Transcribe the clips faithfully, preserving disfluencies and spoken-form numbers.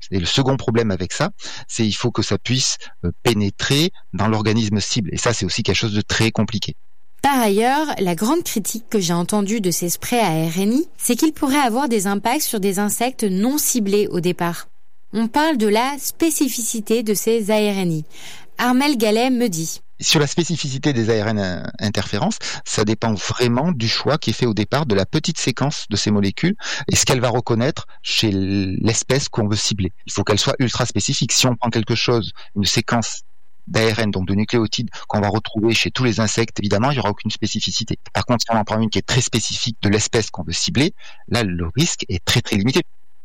Et le second problème avec ça, c'est il faut que ça puisse pénétrer dans l'organisme cible. Et ça, c'est aussi quelque chose de très compliqué. Par ailleurs, la grande critique que j'ai entendue de ces sprays à R N I, c'est qu'ils pourraient avoir des impacts sur des insectes non ciblés au départ. On parle de la spécificité de ces A R N I. Armel Gallet me dit: sur la spécificité des A R N interférences, ça dépend vraiment du choix qui est fait au départ de la petite séquence de ces molécules et ce qu'elle va reconnaître chez l'espèce qu'on veut cibler. Il faut qu'elle soit ultra spécifique. Si on prend quelque chose, une séquence d'A R N, donc de nucléotides, qu'on va retrouver chez tous les insectes, évidemment, il n'y aura aucune spécificité. Par contre, si on en prend une qui est très spécifique de l'espèce qu'on veut cibler, là, le risque est très très limité.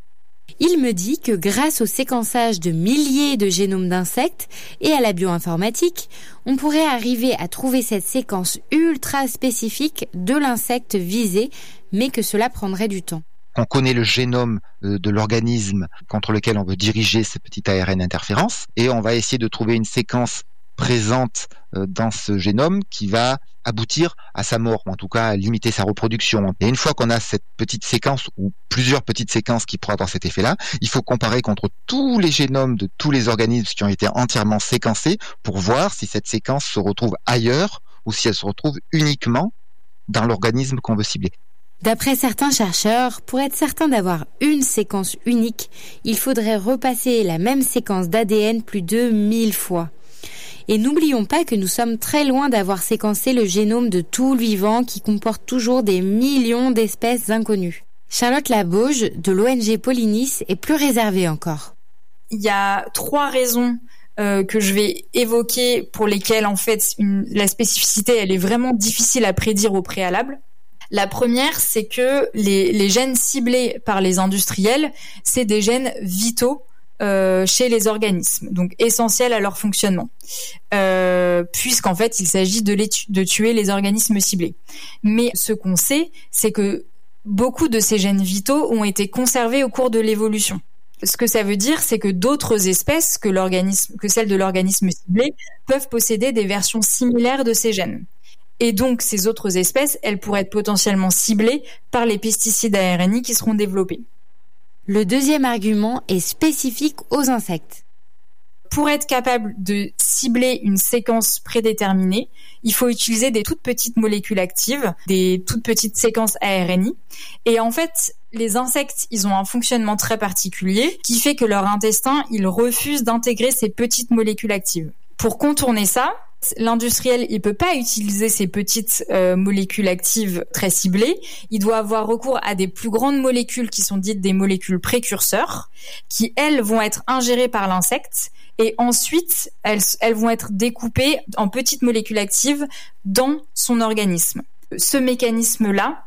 Il me dit que grâce au séquençage de milliers de génomes d'insectes et à la bioinformatique, on pourrait arriver à trouver cette séquence ultra spécifique de l'insecte visé, mais que cela prendrait du temps. On connaît le génome de l'organisme contre lequel on veut diriger ces petites A R N interférences et on va essayer de trouver une séquence présente dans ce génome qui va aboutir à sa mort, ou en tout cas à limiter sa reproduction. Et une fois qu'on a cette petite séquence ou plusieurs petites séquences qui pourraient avoir cet effet-là, il faut comparer contre tous les génomes de tous les organismes qui ont été entièrement séquencés pour voir si cette séquence se retrouve ailleurs ou si elle se retrouve uniquement dans l'organisme qu'on veut cibler. D'après certains chercheurs, pour être certain d'avoir une séquence unique, il faudrait repasser la même séquence d'A D N plus de mille fois. Et n'oublions pas que nous sommes très loin d'avoir séquencé le génome de tout le vivant qui comporte toujours des millions d'espèces inconnues. Charlotte Labauge de l'O N G Polynice est plus réservée encore. Il y a trois raisons euh, que je vais évoquer pour lesquelles en fait une, la spécificité elle est vraiment difficile à prédire au préalable. La première, c'est que les, les gènes ciblés par les industriels, c'est des gènes vitaux euh, chez les organismes, donc essentiels à leur fonctionnement, euh, puisqu'en fait, il s'agit de, les tu- de tuer les organismes ciblés. Mais ce qu'on sait, c'est que beaucoup de ces gènes vitaux ont été conservés au cours de l'évolution. Ce que ça veut dire, c'est que d'autres espèces que l'organisme, que celles de l'organisme ciblé peuvent posséder des versions similaires de ces gènes. Et donc, ces autres espèces, elles pourraient être potentiellement ciblées par les pesticides A R N I qui seront développés. Le deuxième argument est spécifique aux insectes. Pour être capable de cibler une séquence prédéterminée, il faut utiliser des toutes petites molécules actives, des toutes petites séquences A R N I. Et en fait, les insectes, ils ont un fonctionnement très particulier qui fait que leur intestin, il refuse d'intégrer ces petites molécules actives. Pour contourner ça, l'industriel, il peut pas utiliser ces petites euh, molécules actives très ciblées. Il doit avoir recours à des plus grandes molécules qui sont dites des molécules précurseurs, qui elles vont être ingérées par l'insecte et ensuite elles, elles vont être découpées en petites molécules actives dans son organisme. Ce mécanisme-là,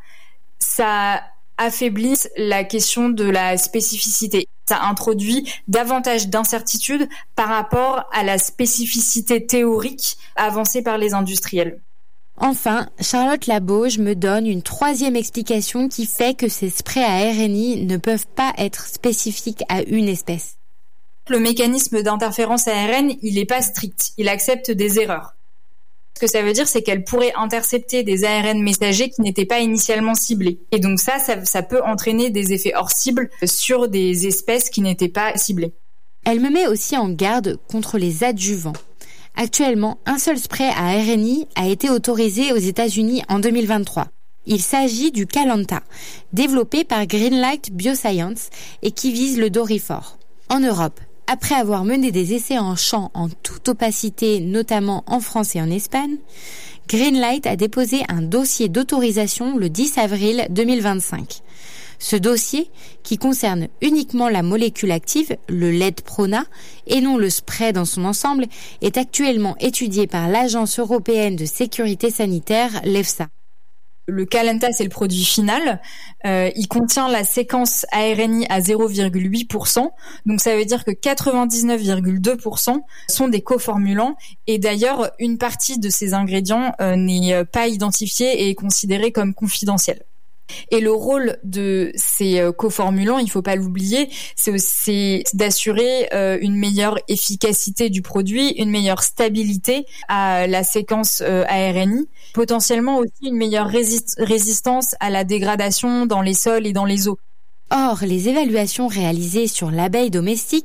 ça affaiblit la question de la spécificité. Ça introduit davantage d'incertitudes par rapport à la spécificité théorique avancée par les industriels. Enfin, Charlotte Labauge me donne une troisième explication qui fait que ces sprays à R N I ne peuvent pas être spécifiques à une espèce. Le mécanisme d'interférence A R N, il n'est pas strict, il accepte des erreurs. Ce que ça veut dire, c'est qu'elle pourrait intercepter des A R N messagers qui n'étaient pas initialement ciblés. Et donc ça, ça, ça peut entraîner des effets hors cible sur des espèces qui n'étaient pas ciblées. Elle me met aussi en garde contre les adjuvants. Actuellement, un seul spray à R N I a été autorisé aux États-Unis en deux mille vingt-trois. Il s'agit du Calanta, développé par Greenlight Bioscience et qui vise le doryphore. En Europe, après avoir mené des essais en champ en toute opacité, notamment en France et en Espagne, Greenlight a déposé un dossier d'autorisation le dix avril deux mille vingt-cinq. Ce dossier, qui concerne uniquement la molécule active, le Ledprona, et non le spray dans son ensemble, est actuellement étudié par l'Agence européenne de sécurité sanitaire, l'EFSA. Le Calanta, c'est le produit final. Euh, il contient la séquence A R N I à zéro virgule huit pour cent. Donc, ça veut dire que quatre-vingt-dix-neuf virgule deux pour cent sont des coformulants. Et d'ailleurs, une partie de ces ingrédients euh, n'est pas identifiée et est considérée comme confidentielle. Et le rôle de ces euh, coformulants, il faut pas l'oublier, c'est aussi d'assurer euh, une meilleure efficacité du produit, une meilleure stabilité à la séquence euh, A R N I, potentiellement aussi une meilleure résist- résistance à la dégradation dans les sols et dans les eaux. Or, les évaluations réalisées sur l'abeille domestique